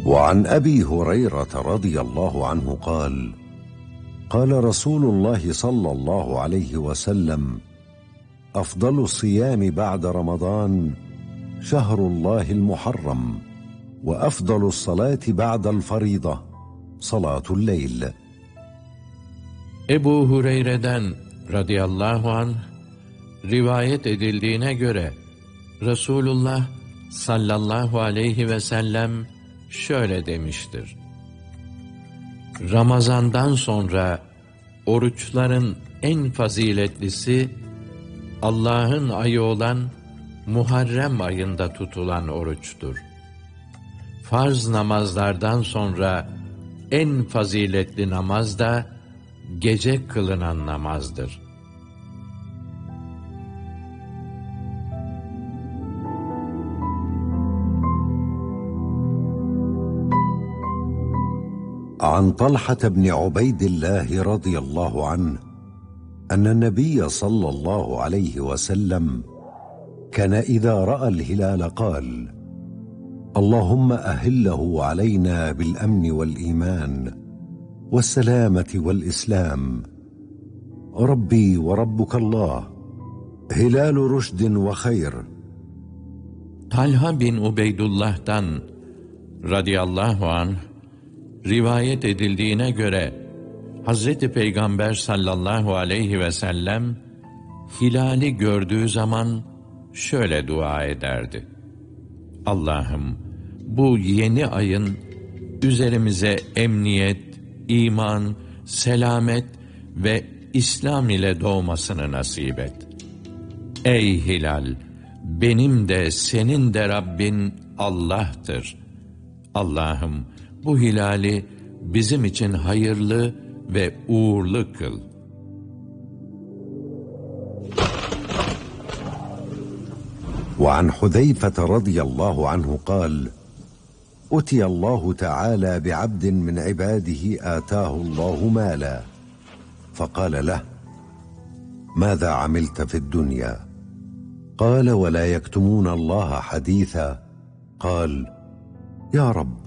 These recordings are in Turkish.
وعن أبي هريرة رضي الله عنه قال: قال رسول الله صلى الله عليه وسلم: أفضل الصيام بعد رمضان شهر الله المحرم، وأفضل الصلاة بعد الفريضة صلاة الليل. Ebu Hureyre'den radıyallahu anh rivayet edildiğine göre Resulullah sallallahu aleyhi ve sellem şöyle demiştir: Ramazandan sonra oruçların en faziletlisi Allah'ın ayı olan Muharrem ayında tutulan oruçtur. Farz namazlardan sonra en faziletli namaz da gece kılınan namazdır. عن طلحة بن عبيد الله رضي الله عنه أن النبي صلى الله عليه وسلم كان إذا رأى الهلال قال: اللهم أهله علينا بالأمن والإيمان والسلامة والإسلام، ربي وربك الله، هلال رشد وخير. Talha bin Ubeydullah'tan radıyallahu anh rivayet edildiğine göre Hazreti Peygamber sallallahu aleyhi ve sellem hilali gördüğü zaman şöyle dua ederdi: Allah'ım, bu yeni ayın üzerimize emniyet, iman, selamet ve İslam ile doğmasını nasip et. Ey hilal, benim de senin de Rabbin Allah'tır. Allah'ım, bu hilali bizim için hayırlı ve uğurlu kıl. وعن حذيفة رضي الله عنه قال: أتي الله تعالى بعبد من عباده آتاه الله مالا، فقال له: ماذا عملت في الدنيا؟ قال: ولا يكتمون الله حديثا. قال: يا رب،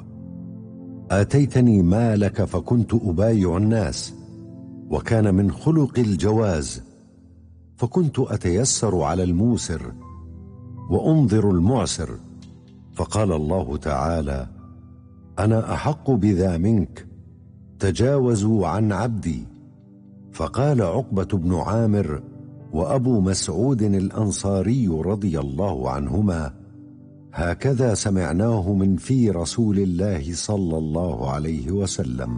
آتيتني مالك فكنت أبايع الناس، وكان من خلق الجواز، فكنت أتيسر على الموسر وأنظر المعسر، فقال الله تعالى: أنا أحق بذا منك، تجاوزوا عن عبدي. فقال عقبة بن عامر وأبو مسعود الأنصاري رضي الله عنهما: هكذا سمعناه من في رسول الله صلى الله عليه وسلم.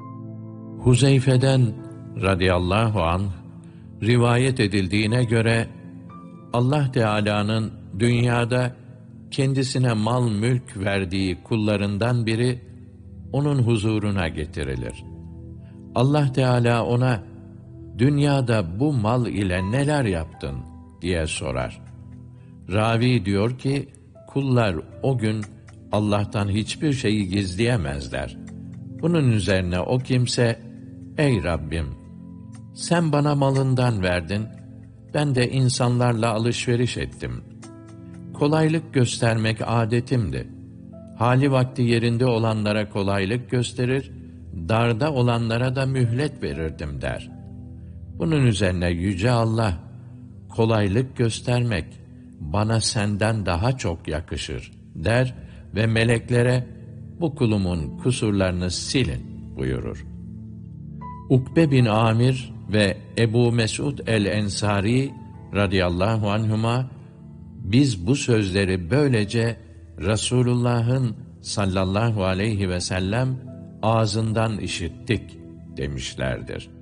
Huzeyfe'den radıyallahu anh rivayet edildiğine göre Allah Teala'nın dünyada kendisine mal mülk verdiği kullarından biri onun huzuruna getirilir. Allah Teala ona, dünyada bu mal ile neler yaptın diye sorar. Ravi diyor ki, kullar o gün Allah'tan hiçbir şeyi gizleyemezler. Bunun üzerine o kimse, ey Rabbim, sen bana malından verdin, ben de insanlarla alışveriş ettim. Kolaylık göstermek adetimdi. Hali vakti yerinde olanlara kolaylık gösterir, darda olanlara da mühlet verirdim der. Bunun üzerine Yüce Allah, kolaylık göstermek bana senden daha çok yakışır der ve meleklere, bu kulumun kusurlarını silin buyurur. Ukbe bin Amir ve Ebu Mesud el-Ensari radıyallahu anhuma, biz bu sözleri böylece Resulullah'ın sallallahu aleyhi ve sellem ağzından işittik demişlerdir.